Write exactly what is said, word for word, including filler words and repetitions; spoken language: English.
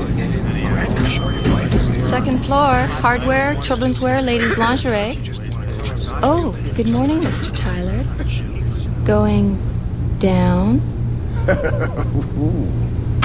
Second floor, hardware, children's wear, ladies' lingerie. Oh, good morning, Mister Tyler. Going down?